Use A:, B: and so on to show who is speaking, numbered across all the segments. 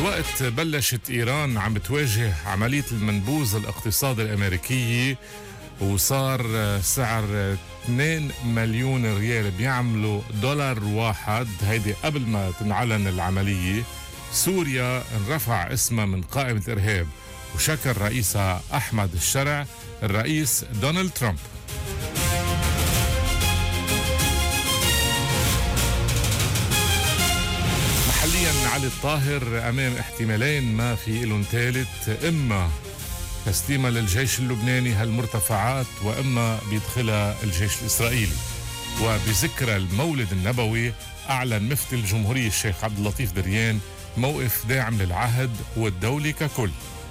A: بوقت بلشت إيران عم بتواجه عملية المنبوذ الاقتصادي الأمريكي وصار سعر 2 مليون ريال بيعملوا دولار واحد، هيدي قبل ما تنعلن العملية. سوريا انرفع اسمها من قائمة الإرهاب وشكر رئيسها أحمد الشرع الرئيس دونالد ترامب. محليا علي الطاهر أمام احتمالين ما في إلهم ثالث، إما تسليمها للجيش اللبناني هالمرتفعات وإما بيدخلها الجيش الإسرائيلي. وبذكرى المولد النبوي أعلن مفتي الجمهورية الشيخ عبد اللطيف دريان موقف داعم للعهد والدولة ككل.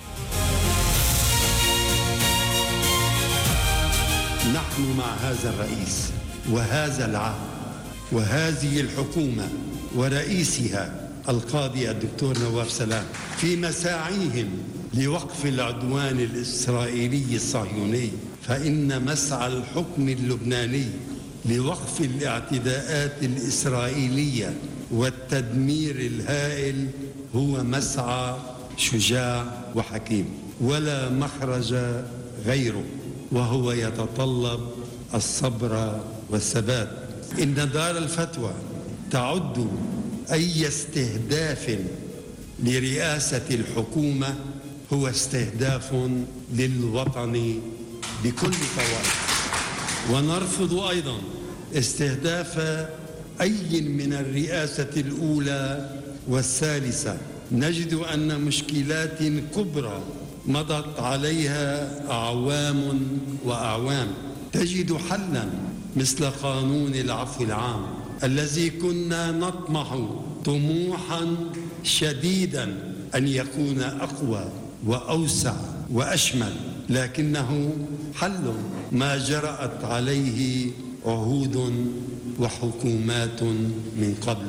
B: نحن مع هذا الرئيس وهذا العهد وهذه الحكومة ورئيسها القاضي الدكتور نواف سلام في مساعيهم لوقف العدوان الإسرائيلي الصهيوني، فإن مسعى الحكم اللبناني لوقف الاعتداءات الإسرائيلية والتدمير الهائل هو مسعى شجاع وحكيم ولا مخرج غيره، وهو يتطلب الصبر والثبات. إن دار الفتوى تعد أي استهداف لرئاسة الحكومة هو استهداف للوطن بكل طوائف، ونرفض أيضا استهداف أي من الرئاسة الأولى والثالثة. نجد أن مشكلات كبرى مضت عليها أعوام وأعوام تجد حلا مثل قانون العفو العام الذي كنا نطمح طموحا شديدا أن يكون أقوى وأوسع وأشمل، لكنه حل ما جرأت عليه عهود وحكومات من قبل.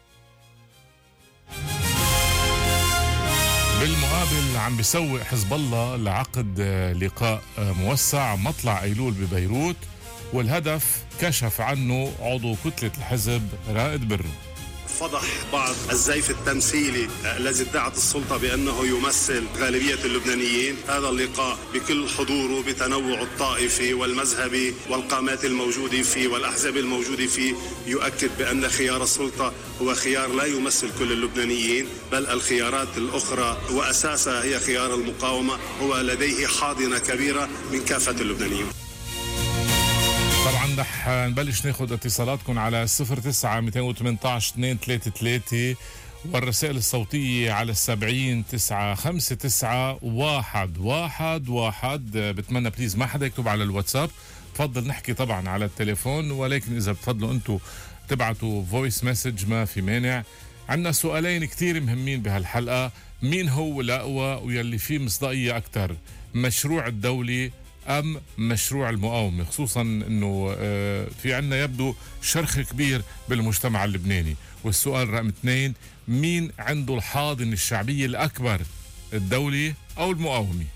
A: بالمقابل عم بيسوق حزب الله لعقد لقاء موسع مطلع أيلول ببيروت، والهدف كشف عنه عضو كتلة الحزب رائد برو.
C: فضح بعض الزيف التمثيلي الذي ادعت السلطة بأنه يمثل غالبية اللبنانيين. هذا اللقاء بكل حضوره بتنوع الطائفي والمذهبي والقامات الموجودة فيه والأحزاب الموجودة فيه يؤكد بأن خيار السلطة هو خيار لا يمثل كل اللبنانيين، بل الخيارات الأخرى وأساسها هي خيار المقاومة هو لديه حاضنة كبيرة من كافة اللبنانيين.
A: طبعا رح نبلش ناخد اتصالاتكم على 09-218-233 والرسائل الصوتية على 70-959-111. بتمنى بليز ما حدا يكتب على الواتساب، بفضل نحكي طبعا على التليفون، ولكن إذا بتفضلوا أنتوا تبعتوا فويس مسج ما في مانع. عنا سؤالين كتير مهمين بهالحلقة: مين هو الأقوى ويلي فيه مصداقية أكتر، مشروع الدولة أم مشروع المقاومة؟ خصوصا أنه في عنا يبدو شرخ كبير بالمجتمع اللبناني. والسؤال رقم 2: مين عنده الحاضنة الشعبية الأكبر، الدولة أو المقاومة؟